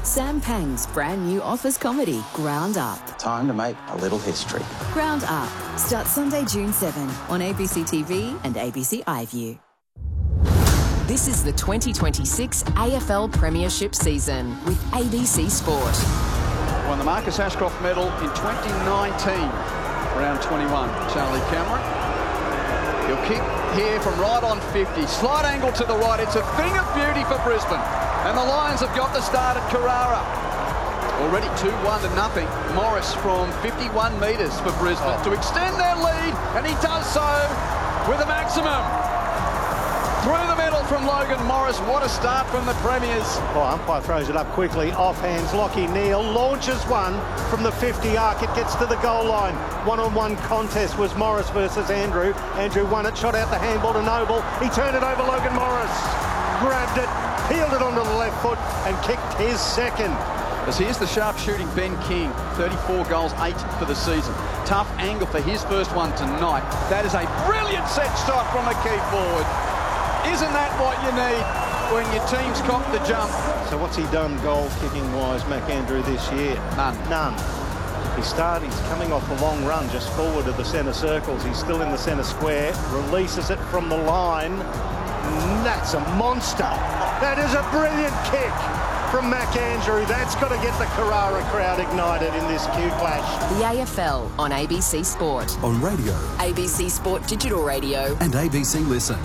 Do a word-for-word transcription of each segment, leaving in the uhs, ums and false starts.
Sam Pang's brand new office comedy, Ground Up. Time to make a little history. Ground Up starts Sunday, June seventh on A B C T V and A B C iView. This is the twenty twenty-six A F L Premiership season with A B C Sport. Won the Marcus Ashcroft Medal in twenty nineteen, round twenty-one. Charlie Cameron. He'll kick here from right on fifty. Slight angle to the right. It's a thing of beauty for Brisbane. And the Lions have got the start at Carrara. Already two one to nothing. Morris from fifty-one metres for Brisbane oh. to extend their lead. And he does so with a maximum. Through the middle from Logan Morris. What a start from the Premiers. Oh, umpire throws it up quickly. Off hands. Lockie Neal launches one from the fifty arc. It gets to the goal line. One-on-one contest was Morris versus Andrew. Andrew won it. Shot out the handball to Noble. He turned it over Logan Morris. Grabbed it. Peeled it onto the left foot and kicked his second. As here's the sharp-shooting Ben King. thirty-four goals, eight for the season. Tough angle for his first one tonight. That is a brilliant set shot from a key forward. Isn't that what you need when your team's copped the jump? So what's he done goal-kicking-wise, McAndrew, this year? None. None. He started, he's coming off the long run just forward of the centre circles. He's still in the centre square. Releases it from the line. That's a monster. That is a brilliant kick from McAndrew. That's got to get the Carrara crowd ignited in this Q clash. The A F L on A B C Sport. On radio. A B C Sport Digital Radio. And A B C Listen.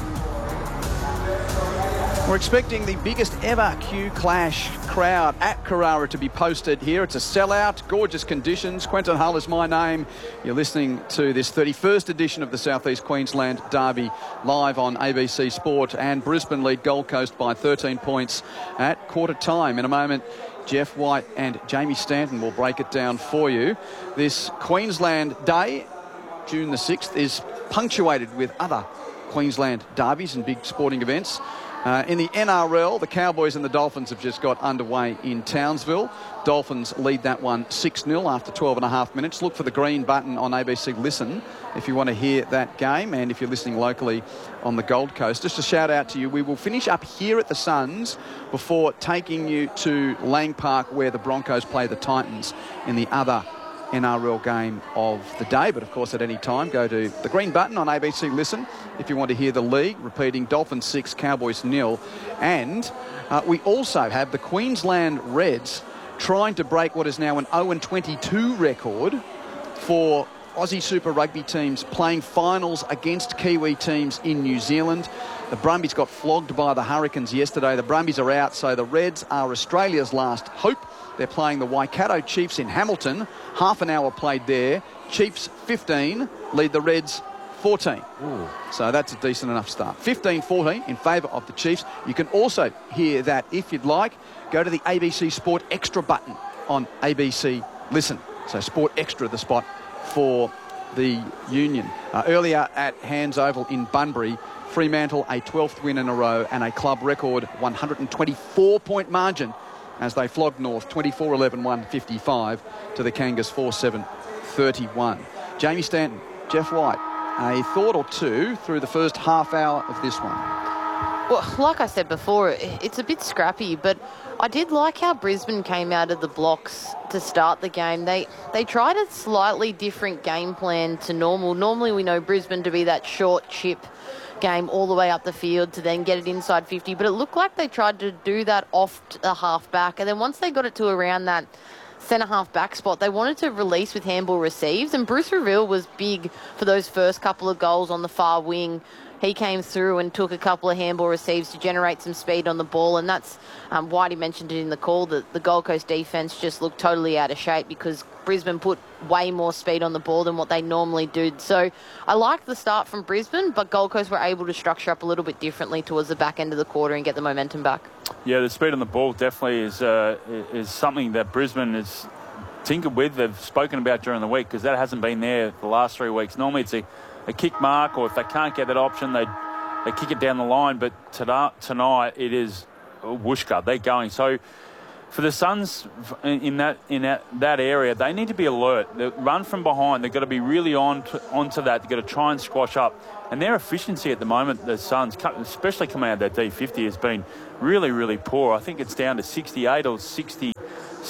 We're expecting the biggest ever Q Clash crowd at Carrara to be posted here. It's a sellout, gorgeous conditions. Quentin Hull is my name. You're listening to this thirty-first edition of the South East Queensland Derby live on A B C Sport, and Brisbane lead Gold Coast by thirteen points at quarter time. In a moment, Jeff White and Jamie Stanton will break it down for you. This Queensland Day, June the sixth, is punctuated with other Queensland derbies and big sporting events. Uh, in the N R L, the Cowboys and the Dolphins have just got underway in Townsville. Dolphins lead that one six nil after twelve and a half minutes. Look for the green button on A B C Listen if you want to hear that game, and if you're listening locally on the Gold Coast. Just a shout out to you. We will finish up here at the Suns before taking you to Lang Park, where the Broncos play the Titans in the other N R L game of the day. But of course, at any time, go to the green button on A B C Listen if you want to hear the league repeating. Dolphins six, Cowboys nil. And uh, we also have the Queensland Reds trying to break what is now an oh and twenty-two record for Aussie Super Rugby teams playing finals against Kiwi teams in New Zealand. The Brumbies got flogged by the Hurricanes yesterday. The Brumbies are out, so the Reds are Australia's last hope. They're playing the Waikato Chiefs in Hamilton. Half an hour played there. Chiefs fifteen, lead the Reds fourteen. Ooh. So that's a decent enough start. fifteen fourteen in favour of the Chiefs. You can also hear that if you'd like. Go to the A B C Sport Extra button on A B C Listen. So Sport Extra, the spot for the Union. Uh, earlier at Hands Oval in Bunbury, Fremantle a twelfth win in a row and a club record one hundred twenty-four point margin as they flogged North twenty-four eleven one fifty-five to the Kangas four seven thirty-one. Jamie Stanton, Jeff White, a thought or two through the first half hour of this one? Well, like I said before, it's a bit scrappy, but I did like how Brisbane came out of the blocks to start the game. They they tried a slightly different game plan to normal. Normally we know Brisbane to be that short chip game all the way up the field to then get it inside fifty, but it looked like they tried to do that off the half back, and then once they got it to around that centre half back spot, they wanted to release with handball receives, and Bruce Reville was big for those first couple of goals on the far wing. He came through and took a couple of handball receives to generate some speed on the ball, and that's um, Whitey mentioned it in the call that the Gold Coast defence just looked totally out of shape because Brisbane put way more speed on the ball than what they normally do. So I liked the start from Brisbane, but Gold Coast were able to structure up a little bit differently towards the back end of the quarter and get the momentum back. Yeah, the speed on the ball definitely is uh, is something that Brisbane has tinkered with. They've spoken about during the week because that hasn't been there the last three weeks. Normally it's a a kick mark, or if they can't get that option, they they kick it down the line. But tonight, tonight it is whooshka. They're going. So for the Suns in that in that, that area, they need to be alert. They run from behind. They've got to be really on to, onto that. They've got to try and squash up. And their efficiency at the moment, the Suns, especially coming out of that D fifty, has been really, really poor. I think it's down to sixty-eight or sixty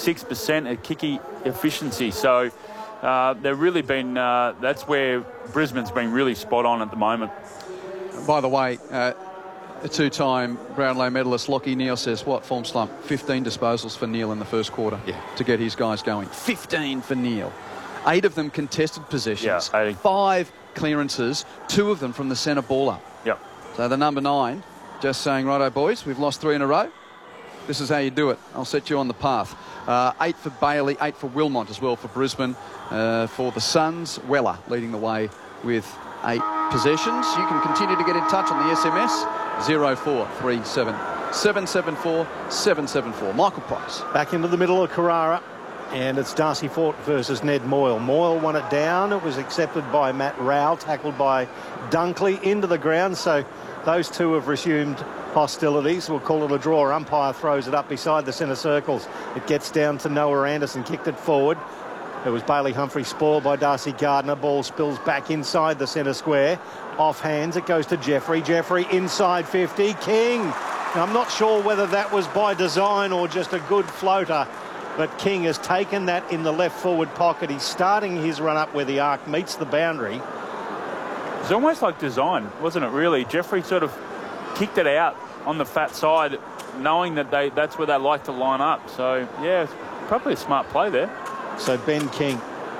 six percent at kicky efficiency. So uh, they've really been, uh, that's where Brisbane's been really spot on at the moment. By the way, uh, a two-time Brownlow medalist Lachie Neale says, what form slump? fifteen disposals for Neale in the first quarter yeah. to get his guys going. fifteen for Neale. Eight of them contested possessions. Yeah, Five clearances, two of them from the centre baller. Yep. So the number nine just saying, righto, boys, we've lost three in a row. This is how you do it. I'll set you on the path. Uh, eight for Bailey, eight for Wilmot as well for Brisbane. Uh, for the Suns, Weller leading the way with eight possessions. You can continue to get in touch on the S M S zero four three seven, seven seven four, seven seven four. Michael Price. Back into the middle of Carrara, and it's Darcy Fort versus Ned Moyle. Moyle won it down. It was accepted by Matt Rowell, tackled by Dunkley into the ground. So those two have resumed hostilities. We'll call it a draw. Umpire throws it up beside the centre circles. It gets down to Noah Anderson, kicked it forward. It was Bailey Humphrey spoiled by Darcy Gardner. Ball spills back inside the centre square. Off hands, it goes to Jeffrey. Jeffrey inside fifty. King. Now, I'm not sure whether that was by design or just a good floater, but King has taken that in the left forward pocket. He's starting his run up where the arc meets the boundary. It's almost like design, wasn't it, really? Jeffrey sort of kicked it out on the fat side, knowing that they that's where they like to line up. So, yeah, it's probably a smart play there. So Ben King,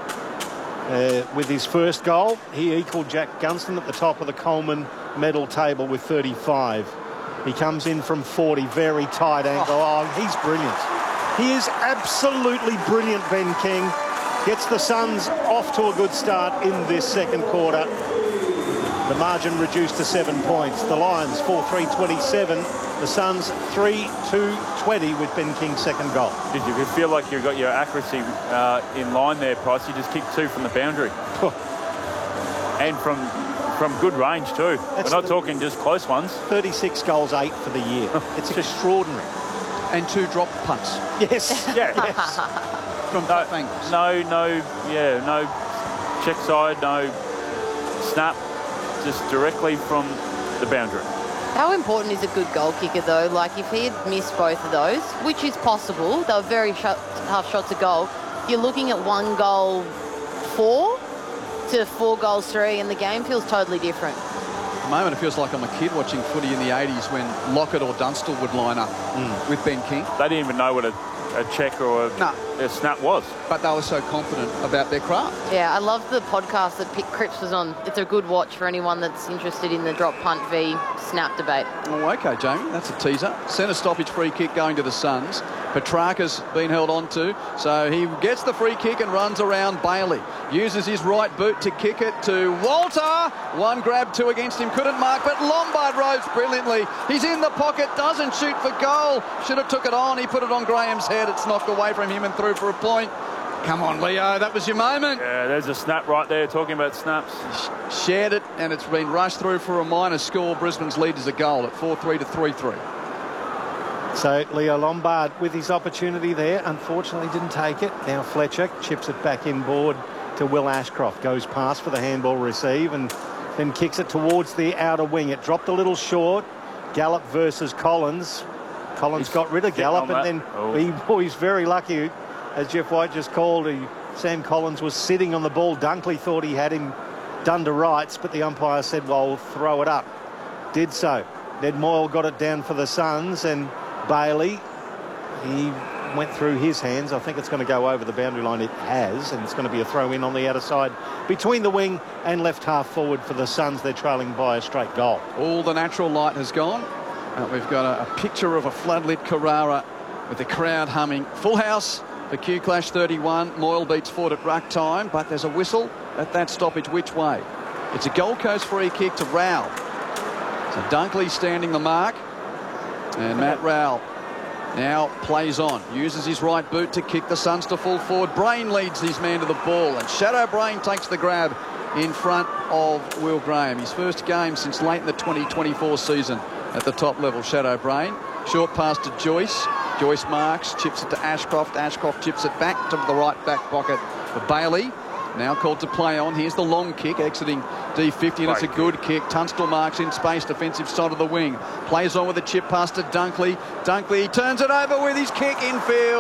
uh, with his first goal, he equalled Jack Gunston at the top of the Coleman medal table with thirty-five. He comes in from forty, very tight angle. Oh, he's brilliant. He is absolutely brilliant, Ben King. Gets the Suns off to a good start in this second quarter. The margin reduced to seven points. The Lions four three twenty-seven. The Suns three two twenty with Ben King's second goal. Did you feel like you got your accuracy uh, in line there, Price? You just kicked two from the boundary. And from from good range too. That's We're not the, talking just close ones. thirty-six goals, eight for the year. It's extraordinary. And two drop punts. Yes. Yeah. Yes. From no, tough angles. No, no, yeah, no check side, no snap, just directly from the boundary. How important is a good goal kicker, though? Like, if he had missed both of those, which is possible, they were very shot, tough shots a goal, you're looking at one goal four to four goals three, and the game feels totally different. At the moment, it feels like I'm a kid watching footy in the eighties when Lockett or Dunstall would line up mm. with Ben King. They didn't even know what a, a check or a, nah. a snap was. But they were so confident about their craft. Yeah, I love the podcast that Pick Cripps was on. It's a good watch for anyone that's interested in the drop punt v snap debate. Oh, OK, Jamie, that's a teaser. Centre stoppage free kick going to the Suns. Petrarca's been held on to, so he gets the free kick and runs around Bailey. Uses his right boot to kick it to Walter. One grab, two against him, couldn't mark, but Lombard rose brilliantly. He's in the pocket, doesn't shoot for goal. Should have took it on. He put it on Graham's head. It's knocked away from him and through for a point. Come on, Leo, that was your moment. Yeah, there's a snap right there, talking about snaps. Shared it, and it's been rushed through for a minor score. Brisbane's lead is a goal at four three to three three. So Leo Lombard with his opportunity there, unfortunately didn't take it. Now Fletcher chips it back inboard to Will Ashcroft. Goes past for the handball receive and then kicks it towards the outer wing. It dropped a little short. Gallup versus Collins. Collins He's got rid of Gallup, and then oh. he, oh, he's very lucky. As Jeff White just called, he, Sam Collins was sitting on the ball. Dunkley thought he had him done to rights, but the umpire said, well, throw it up. Did so. Ned Moyle got it down for the Suns, and Bailey, he went through his hands. I think it's going to go over the boundary line. It has, and it's going to be a throw in on the outer side between the wing and left half forward for the Suns. They're trailing by a straight goal. All the natural light has gone. Uh, we've got a, a picture of a floodlit Carrara with the crowd humming. Full house for Q Clash thirty-one. Moyle beats Ford at ruck time, but there's a whistle at that stoppage. Which way? It's a Gold Coast free kick to Rowell. So Dunkley standing the mark. And Matt Rowell now plays on. Uses his right boot to kick the Suns to full forward. Brain leads his man to the ball. And Shadow Brain takes the grab in front of Will Graham. His first game since late in the twenty twenty-four season at the top level, Shadow Brain. Short pass to Joyce. Joyce marks, chips it to Ashcroft. Ashcroft chips it back to the right back pocket for Bailey. Now called to play on. Here's the long kick, exiting D fifty, and it's a good kick. Tunstall marks in space, defensive side of the wing. Plays on with a chip pass to Dunkley. Dunkley turns it over with his kick infield.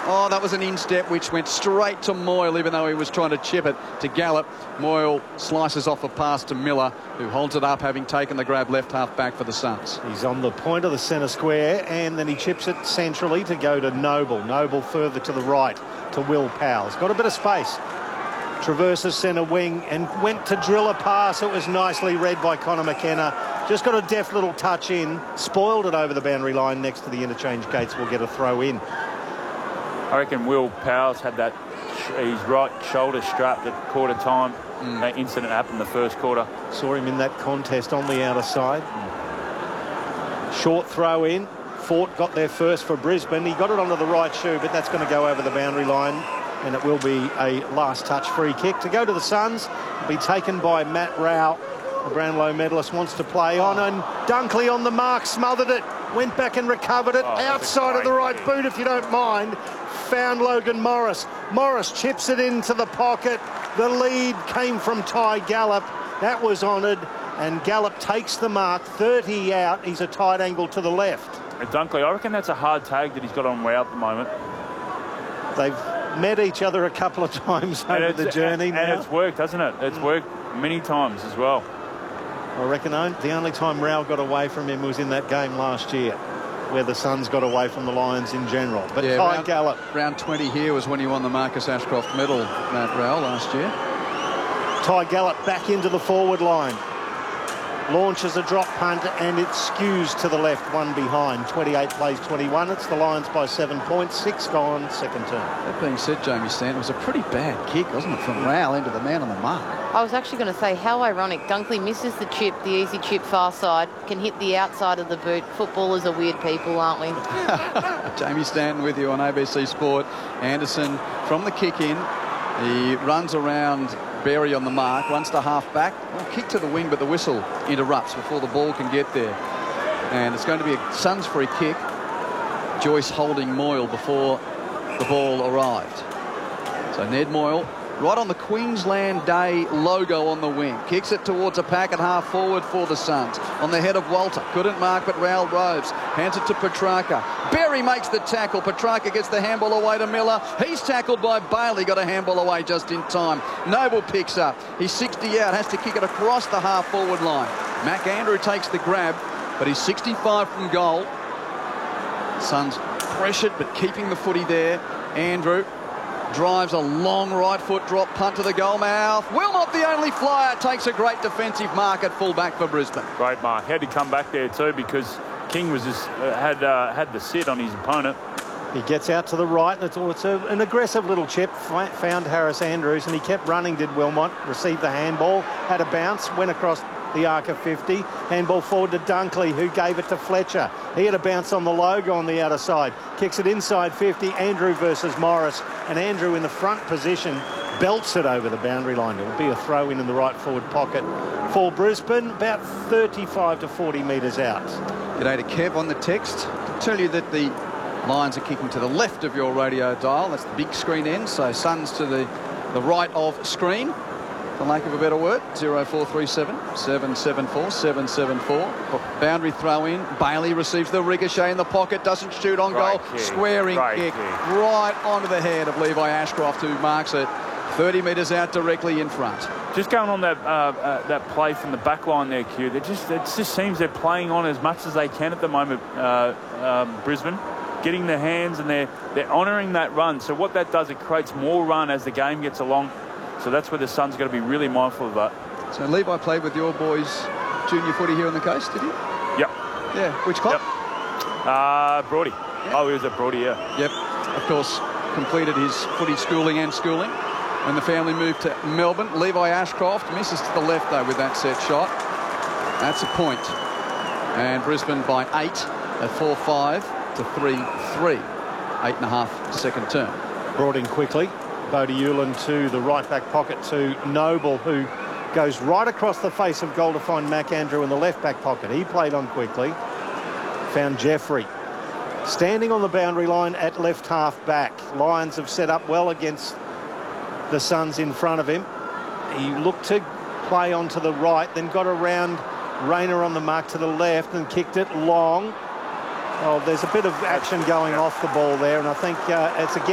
Oh, that was an instep which went straight to Moyle, even though he was trying to chip it to Gallup. Moyle slices off a pass to Miller, who holds it up, having taken the grab left half back for the Suns. He's on the point of the centre square, and then he chips it centrally to go to Noble. Noble further to the right to Will Powell. He's got a bit of space. Traverses centre wing and went to drill a pass. It was nicely read by Connor McKenna. Just got a deft little touch in, spoiled it over the boundary line next to the interchange gates. Will get a throw in. I reckon Will Powell's had that, his right shoulder strapped at quarter time. Mm. That incident happened the first quarter. Saw him in that contest on the outer side. Mm. Short throw in. Fort got there first for Brisbane. He got it onto the right shoe, but that's going to go over the boundary line, and it will be a last touch free kick to go to the Suns. It'll be taken by Matt Rao. The Brownlow medalist wants to play on, and Dunkley on the mark, smothered it, went back and recovered it, oh, outside of the right kick. Boot, if you don't mind. Found Logan Morris. Morris chips it into the pocket. The lead came from Ty Gallup. That was honoured, and Gallup takes the mark. thirty out. He's a tight angle to the left. And Dunkley, I reckon that's a hard tag that he's got on Rao at the moment. They've met each other a couple of times over the journey and, now. And it's worked, hasn't it? It's worked many times as well. I reckon the only time Rao got away from him was in that game last year, where the Suns got away from the Lions in general. But yeah, Ty round, Gallup. Round twenty here was when he won the Marcus Ashcroft medal, Matt Rao, last year. Ty Gallup back into the forward line. Launches a drop punt, and it skews to the left, one behind. twenty-eight plays twenty-one. It's the Lions by seven points. Six gone, second term. That being said, Jamie Stanton, it was a pretty bad kick, wasn't it, from Rao into the man on the mark? I was actually going to say, how ironic. Dunkley misses the chip, the easy chip far side, can hit the outside of the boot. Footballers are weird people, aren't we? Jamie Stanton with you on A B C Sport. Anderson from the kick in. He runs around Berry on the mark, runs to half back. Well, kick to the wing, but the whistle interrupts before the ball can get there. And it's going to be a Suns free kick. Joyce holding Moyle before the ball arrived. So Ned Moyle, right on the Queensland Day logo on the wing. Kicks it towards a pack at half forward for the Suns. On the head of Walter. Couldn't mark, but Raoul Roves hands it to Petrarca. Berry makes the tackle. Petrarca gets the handball away to Miller. He's tackled by Bailey. Got a handball away just in time. Noble picks up. He's sixty out. Has to kick it across the half forward line. Mac Andrew takes the grab, but he's sixty-five from goal. Suns pressured, but keeping the footy there. Andrew drives a long right foot drop punt to the goal mouth. Wilmot, the only flyer, takes a great defensive mark at full back for Brisbane. Great mark. Had to come back there too, because King was just uh, had uh, had the sit on his opponent. He gets out to the right, and it's, it's a, an aggressive little chip. Found Harris Andrews, and he kept running, did Wilmot. Received the handball, had a bounce, went across the arc of fifty. Handball forward to Dunkley, who gave it to Fletcher. He had a bounce on the logo on the outer side. Kicks it inside fifty. Andrew versus Morris. And Andrew in the front position belts it over the boundary line. It will be a throw in in the right forward pocket for Brisbane, about thirty-five to forty metres out. G'day to Kev on the text. To tell you that the Lions are kicking to the left of your radio dial. That's the big screen end. So Suns to the, the right of screen. For lack of a better word, zero four three seven, seven seven four, seven seven four. Boundary throw in. Bailey receives the ricochet in the pocket, doesn't shoot on Great goal. Kick. Squaring Great kick, kick right onto the head of Levi Ashcroft, who marks it thirty metres out directly in front. Just going on that uh, uh, that play from the back line there, Q. They just it just seems they're playing on as much as they can at the moment, uh, um, Brisbane. Getting their hands, and they're, they're honouring that run. So what that does, it creates more run as the game gets along. So that's where the Suns got to be really mindful of that. So Levi played with your boys junior footy here on the coast, did he? Yep. Yeah. Which club? Yep. Uh, Brody. Yep. Oh, he was at Brody, yeah. Yep. Of course, completed his footy schooling and schooling. When the family moved to Melbourne, Levi Ashcroft misses to the left, though, with that set shot. That's a point. And Brisbane by eight at four five to three three. Eight and a half second term. Brought in quickly. Bodie Ulan to the right back pocket to Noble, who goes right across the face of goal to find Mac Andrew in the left back pocket. He played on quickly. Found Jeffrey. Standing on the boundary line at left half back. Lions have set up well against the Suns in front of him. He looked to play onto the right, then got around Rayner on the mark to the left and kicked it long. Oh, there's a bit of action going off the ball there, and I think uh, it's again